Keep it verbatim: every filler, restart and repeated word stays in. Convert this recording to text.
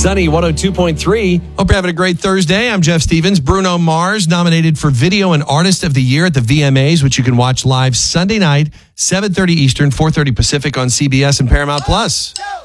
Sunny one oh two point three. Hope you're having a great Thursday. I'm Jeff Stevens. Bruno Mars nominated for Video and Artist of the Year at the V M As, which you can watch live Sunday night, seven thirty Eastern, four thirty Pacific on C B S and Paramount Plus.